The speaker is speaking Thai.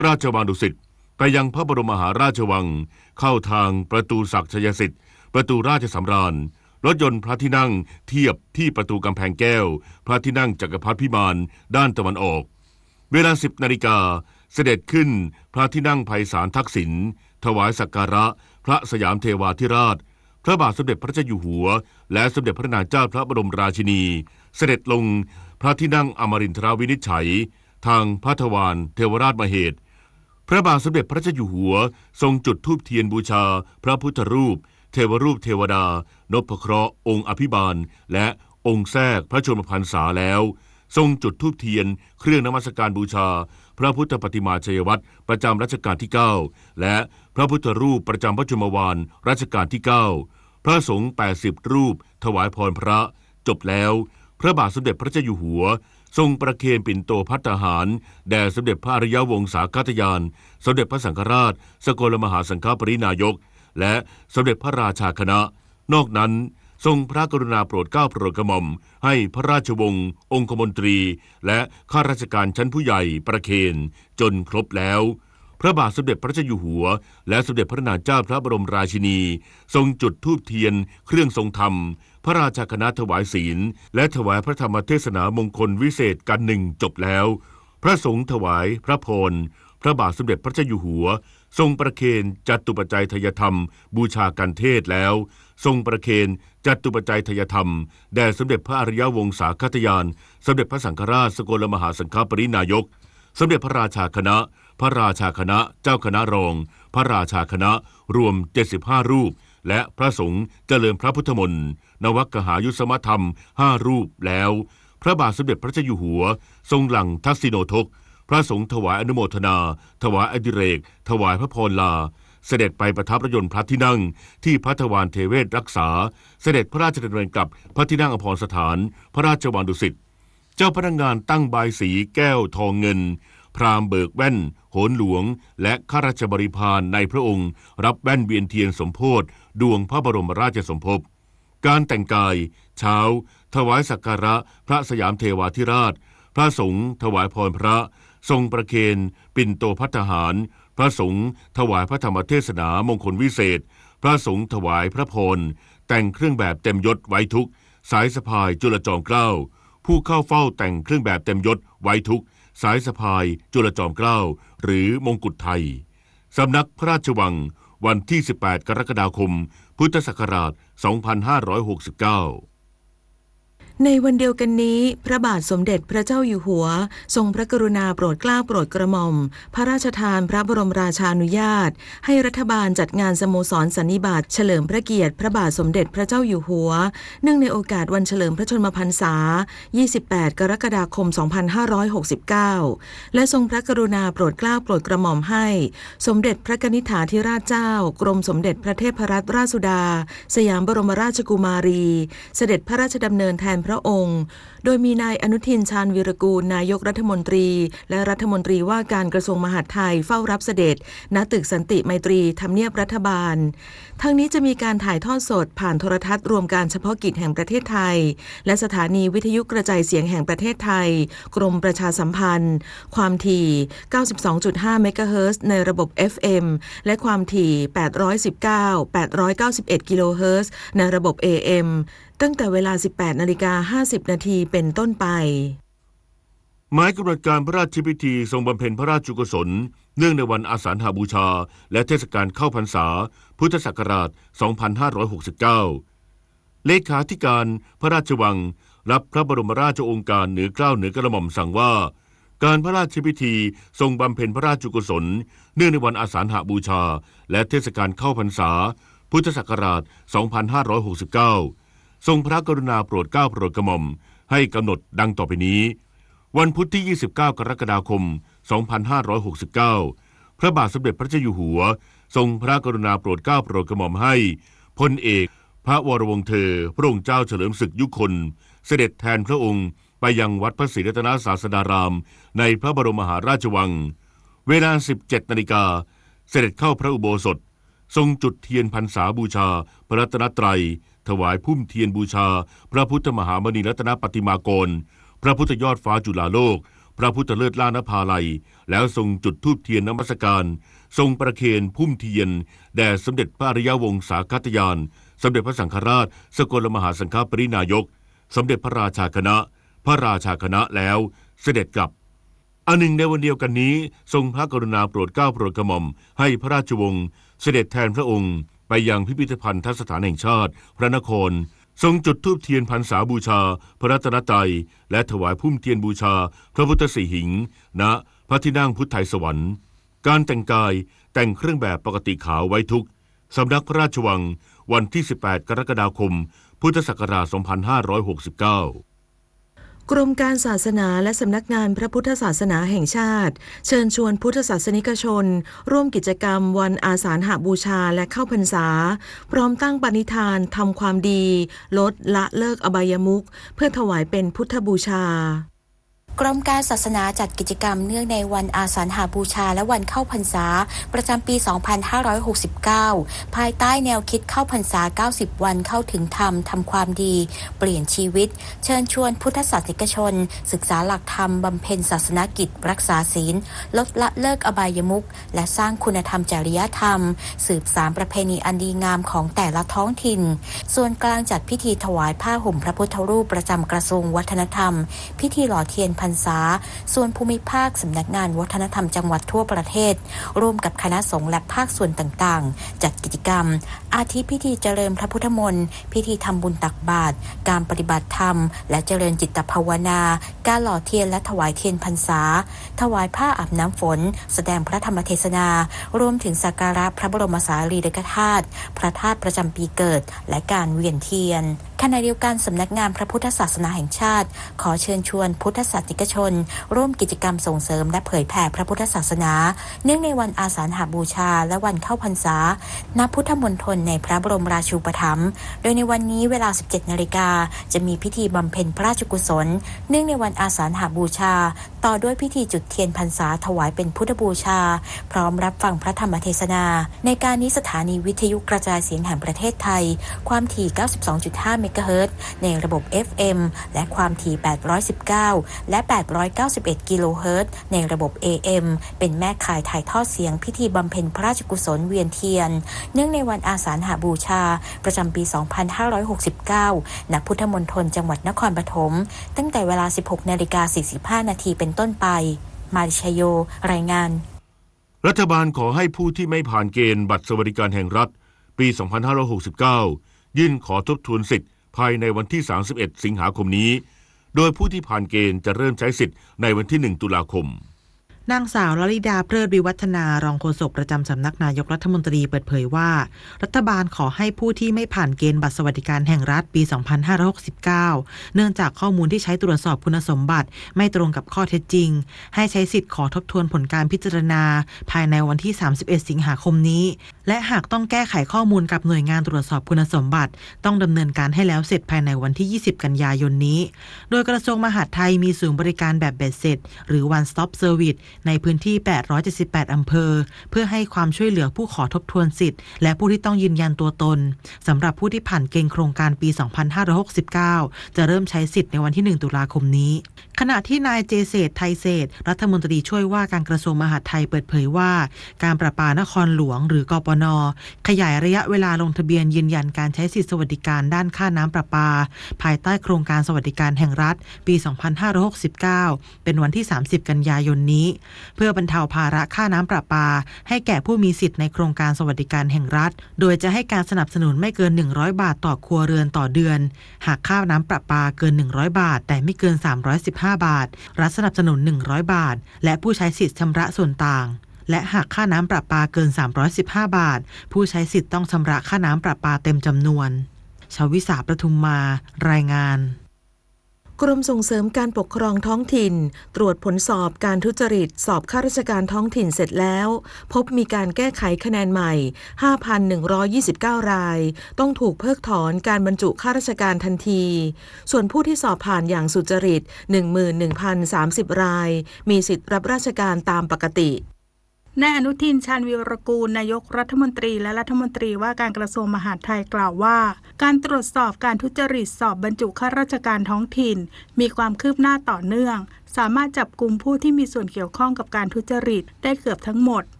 ราชวังดุสิตไปยังพระบรมมหาราชวังเข้าทางประตูศักดิ์ชัยสิทธิ์ประตูราชสำราญรถยนต์พระที่นั่งเทียบที่ประตูกำแพงแก้วพระที่นั่งจักรพรรดิพิมานด้านตะวันออกเวลา 10 นาฬิกาเสด็จขึ้นพระที่นั่งไพศาลทักษิณถวายสักการะพระสยามเทวาธิราชพระบาทสมเด็จพระเจ้าอยู่หัวและสมเด็จพระนางเจ้าพระบรมราชินีเสด็จลงพระที่นั่งอมรินทราวินิจฉัยทางพระทวารเทวราชมเหตุพระบาทสมเด็จพระเจ้าอยู่หัวทรงจุดธูปเทียนบูชาพระพุทธรูปเทวรูปเทวดานพเคราะห์องค์อภิบาลและองค์แทรกพระชนมพรรษาแล้วทรงจุดธูปเทียนเครื่องนมัสการบูชาพระพุทธปฏิมาชัยวัตรประจำรัชกาลที่ 9และพระพุทธรูปประจำพระชนมวาลรัชกาลที่ 9พระสงฆ์80 รูปถวายพรพระจบแล้วพระบาทสมเด็จพระเจ้าอยู่หัวทรงประเคนปิ่นโตภัตตาหารแด่สมเด็จพระอริยวงศาคตยานสมเด็จพระสังฆราชสกลมหาสังฆปรินายกและสมเด็จพระราชาคณะนอกนั้นทรงพระกรุณาโปรดเกล้าโปรดกระหม่อมให้พระราชวงศ์องคมนตรีและข้าราชการชั้นผู้ใหญ่ประเคนจนครบแล้วพระบาทสมเด็จพระเจ้าอยู่หัวและสมเด็จพระนางเจ้าพระบรมราชินีทรงจุดธูปเทียนเครื่องทรงธรรมพระราชาคณะถวายศีลและถวายพระธรรมเทศนามงคลวิเศษกันหนึ่งจบแล้วพระสงฆ์ถวายพระพรพระบาทสมเด็จพระเจ้าอยู่หัวทรงประเคนจัตุปัจจัยทายธรรมบูชากันเทศแล้วทรงประเคนจัตุปัจจัยทายธรรมแด่สมเด็จพระอริยวงศาคตยานสมเด็จพระสังฆราชสกลมหาสังฆปรินายกสมเด็จพระราชาคณะพระราชาคณะเจ้าคณะรองพระราชาคณะรวม75 รูปและพระสงฆ์เจริญพระพุทธมนต์นวกหายุสมธรรม5 รูปแล้วพระบาทสมเด็จพระเจ้าอยู่หัวทรงหลั่งทักษิโนทกพระสงฆ์ถวายอนุโมทนาถวายอดิเรกถวายพระพรลาเสด็จไปประทับรถยนต์พระที่นั่งที่พระทวารเทเวศรักษาเสด็จพระราชดำเนินกลับพระที่นั่งอภรสถานพระราชวังดุสิตเจ้าพนักงานตั้งบายสีแก้วทองเงินพราหมณ์เบิกแว่นโหนหลวงและข้าราชบริพารในพระองค์รับแว่นเวียนเทียนสมโพธิดวงพระบรมราชสมภพการแต่งกายเช้าถวายสักการะพระสยามเทวาธิราชพระสงฆ์ถวายพรพระทรงประเคนปิ่นโตภัตตาหารพระสงฆ์ถวายพระธรรมเทศนามงคลวิเศษพระสงฆ์ถวายพระพรแต่งเครื่องแบบเต็มยศไว้ทุกสายสะพายจุลจอมเกล้าผู้เข้าเฝ้าแต่งเครื่องแบบเต็มยศไว้ทุกสายสะพายจุลจอมเกล้าหรือมงกุฎไทยสำนักพระราชวังวันที่ 18 กรกฎาคม พุทธศักราช 2569 ในวันเดียวกันนี้พระบาทสมเด็จพระเจ้าอยู่หัวทรงพระกรุณาโปรดเกล้าโปรดกระหม่อมพระราชทานพระบรมราชานุญาตให้รัฐบาลจัดงานสโมสรสันนิบาตเฉลิมพระเกียรติพระบาทสมเด็จพระเจ้าอยู่หัวเนื่องในโอกาสวันเฉลิมพระชนมพรรษา 28 กรกฎาคม 2569 และทรงพระกรุณาโปรดเกล้าโปรดกระหม่อมให้สมเด็จพระกนิษฐาธิราชเจ้ากรมสมเด็จพระเทพรัตนราชสุดาสยามบรมราชกุมารีเสด็จพระราชดำเนินแทนพระองค์โดยมีนายอนุทินชาญวีรกูลนายกรัฐมนตรีและรัฐมนตรีว่าการกระทรวงมหาดไทยเฝ้ารับเสด็จณตึกสันติไมตรีทำเนียบรัฐบาลทั้งนี้จะมีการถ่ายทอดสดผ่านโทรทัศน์รวมการเฉพาะกิจแห่งประเทศไทยและสถานีวิทยุกระจายเสียงแห่งประเทศไทยกรมประชาสัมพันธ์ความถี่ 92.5 เมกะเฮิรตซ์ในระบบ FM และความถี่ 891 กิโลเฮิรตซ์ในระบบ AMตั้งแต่เวลา 18:50 นาทีเป็นต้นไปหมายกำหนดการพระราชพิธีทรงบำเพ็ญพระราชกุศลเนื่องในวันอาสาฬหบูชาและเทศกาลเข้าพรรษาพุทธศักราช 2569 เลขาธิการพระราชวังรับพระบรมราชโองการเหนือเกล้าเหนือกระหม่อมสั่งว่าการพระราชพิธีทรงบำเพ็ญพระราชกุศลเนื่องในวันอาสาฬหบูชาและเทศกาลเข้าพรรษาพุทธศักราช 2569 ทรงพระกรุณาโปรดเกล้าโปรดกระหม่อมให้กำหนดดังต่อไปนี้วันพุธที่ 29 กรกฎาคม 2569 พระบาทสมเด็จพระเจ้าอยู่หัวทรงพระกรุณาโปรดเกล้าโปรดกระหม่อมให้พลเอกพระวรวงศ์เธอพระองค์เจ้าเฉลิมศึกยุคลเสด็จแทนพระองค์ไปยังวัดพระศรีรัตนศาสดารามในพระบรมมหาราชวังเวลา 17 นาฬิกาเสด็จเข้าพระอุโบสถทรงจุดเทียนพรรษาบูชาพระรัตนตรัยถวายพุ่มเทียนบูชาพระพุทธมหามณีรัตนปฏิมากรพระพุทธยอดฟ้าจุฬาโลกพระพุทธเลิศล่านภาลัยแล้วทรงจุดธูปเทียนนมัสการทรงประเคนพุ่มเทียนแด่สมเด็จพระอริยวงศาคตยานสมเด็จพระสังฆราชสกลมหาสังฆปรินายกสมเด็จพระราชาคณะแล้วเสด็จกลับอันหนึ่งในวันเดียวกันนี้ทรงพระกรุณาโปรดเกล้าโปรดกระหม่อมให้พระราชวงศ์เสด็จแทนพระองค์ไปยังพิพิธภัณฑสถานแห่งชาติพระนครทรงจุดธูปเทียนพรรษาบูชาพระรัตนตรัยและถวายพุ่มเทียนบูชาพระพุทธสีหิงค์ณพระที่นั่งพุทธไทยสวรรค์การแต่งกายแต่งเครื่องแบบปกติขาวไว้ทุกสำนักพระราชวังวันที่ 18 กรกฎาคม พุทธศักราช 2569 กรมการศาสนาและสำนักงานพระพุทธศาสนาแห่งชาติเชิญชวนพุทธศาสนิกชนร่วมกิจกรรมวันอาสาฬหบูชาและเข้าพรรษาพร้อมตั้งปณิธานทำความดีลดละเลิกอบายมุขเพื่อถวายเป็นพุทธบูชากรมการศาสนาจัดกิจกรรมเนื่องในวันอาสาฬหบูชาและวันเข้าพรรษาประจำปี 2569 ภายใต้แนวคิดเข้าพรรษา 90 วันเข้าถึงธรรมทำความดีเปลี่ยนชีวิตเชิญชวนพุทธศาสนิกชนศึกษาหลักธรรมบำเพ็ญศาสนกิจรักษาศีลลดละเลิกอบายมุขและสร้างคุณธรรมจริยธรรมสืบสานประเพณีอันดีงามของแต่ละท้องถิ่นส่วนกลางจัดพิธีถวายผ้าห่มพระพุทธรูปประจำกระทรวงวัฒนธรรมพิธีหล่อเทียนพรรษาส่วนภูมิภาคสำนักงานวัฒนธรรมจังหวัดทั่วประเทศร่วมกับคณะสงฆ์และภาคส่วนต่างๆจัดกิจกรรมอาทิพิธีเจริญพระพุทธมนต์พิธีทำบุญตักบาตรการปฏิบัติธรรมและเจริญจิตภาวนาการหล่อเทียนและถวายเทียนพรรษาถวายผ้าอาบน้ำฝนแสดงพระธรรมเทศนารวมถึงสักการะพระบรมสารีริกธาตุพระธาตุประจำปีเกิดและการเวียนเทียนขณะเดียวกันสำนักงานพระพุทธศาสนาแห่งชาติขอเชิญชวนพุทธศาสนิกชนร่วมกิจกรรมส่งเสริมและเผยแผ่พระพุทธศาสนาเนื่องในวันอาสาฬหบูชาและวันเข้าพรรษาณพุทธมณฑลในพระบรมราชูปถัมภ์โดยในวันนี้เวลา 17 นาฬิกาจะมีพิธีบำเพ็ญพระราชกุศลเนื่องในวันอาสาฬหบูชาต่อด้วยพิธีจุดเทียนพรรษาถวายเป็นพุทธบูชาพร้อมรับฟังพระธรรมเทศนาในการนี้สถานีวิทยุกระจายเสียงแห่งประเทศไทยความถี่ 92.5 เมกะเฮิรตซ์ในระบบ FM และความถี่ 819 และ 891 กิโลเฮิรตซ์ในระบบ AM เป็นแม่ข่ายถ่ายทอดเสียงพิธีบำเพ็ญพระราชกุศลเวียนเทียนเนื่องในวันอาสาฬหบูชาประจำปี 2569 ณ พุทธมณฑลจังหวัดนครปฐมตั้งแต่เวลา 16:45 นาทีเป็นต้นไปมาริชโยรายงานรัฐบาลขอให้ผู้ที่ไม่ผ่านเกณฑ์บัตรสวัสดิการแห่งรัฐปี 2569 ยื่นขอทบทวนสิทธิ์ภายในวันที่ 31 สิงหาคมนี้โดยผู้ที่ผ่านเกณฑ์จะเริ่มใช้สิทธิ์ในวันที่ 1 ตุลาคมนางสาวลลิดาเพลิดวิวัฒนารองโฆษกประจำสำนักนายกรัฐมนตรีเปิดเผยว่ารัฐบาลขอให้ผู้ที่ไม่ผ่านเกณฑ์บัตรสวัสดิการแห่งรัฐปี 2569 เนื่องจากข้อมูลที่ใช้ตรวจสอบคุณสมบัติไม่ตรงกับข้อเท็จจริงให้ใช้สิทธิ์ขอทบทวนผลการพิจารณาภายในวันที่ 31 สิงหาคมนี้และหากต้องแก้ไขข้อมูลกับหน่วยงานตรวจสอบคุณสมบัติต้องดำเนินการให้แล้วเสร็จภายในวันที่ 20 กันยายนนี้โดยกระทรวงมหาดไทยมีศูนย์บริการแบบเบ็ดเสร็จหรือ One Stop Service ในพื้นที่ 878 อำเภอเพื่อให้ความช่วยเหลือผู้ขอทบทวนสิทธิ์และผู้ที่ต้องยืนยันตัวตนสำหรับผู้ที่ผ่านเกณฑ์โครงการปี 2569 จะเริ่มใช้สิทธิ์ในวันที่ 1 ตุลาคมนี้ขณะที่นายเจเศรษฐ์ไทยเศรษฐ์รัฐมนตรีช่วยว่าการกระทรวงมหาดไทยเปิดเผยว่าการประปานครหลวงหรือกปน.ขยายระยะเวลาลงทะเบียนยืนยันการใช้สิทธิสวัสดิการด้านค่าน้ำประปาภายใต้โครงการสวัสดิการแห่งรัฐปี 2569 เป็นวันที่ 30 กันยายนนี้เพื่อบรรเทาภาระค่าน้ำประปาให้แก่ผู้มีสิทธิ์ในโครงการสวัสดิการแห่งรัฐโดยจะให้การสนับสนุนไม่เกิน100 บาทต่อครัวเรือนต่อเดือนหากค่าน้ำประปาเกิน100 บาทแต่ไม่เกิน315 บาทรัฐสนับสนุน100 บาทและผู้ใช้สิทธิ์ชำระส่วนต่างและหากค่าน้ำประปาเกิน315 บาทผู้ใช้สิทธิ์ต้องชำระค่าน้ำประปาเต็มจำนวนชวิสาประทุมมารายงานกรมส่งเสริมการปกครองท้องถิ่นตรวจผลสอบการทุจริตสอบข้าราชการท้องถิ่นเสร็จแล้วพบมีการแก้ไขคะแนนใหม่ 5,129 รายต้องถูกเพิกถอนการบรรจุข้าราชการทันทีส่วนผู้ที่สอบผ่านอย่างสุจริต 11,030 รายมีสิทธิ์รับราชการตามปกตินายอนุทิน ชาญวีรกูลนายกรัฐมนตรีและรัฐมนตรีว่าการกระทรวงมหาดไทยกล่าวว่าการตรวจสอบการทุจริตสอบบรรจุข้าราชการท้องถิ่นมีความคืบหน้าต่อเนื่องสามารถจับกุมผู้ที่มีส่วนเกี่ยวข้องกับการทุจริตได้เกือบทั้งหมด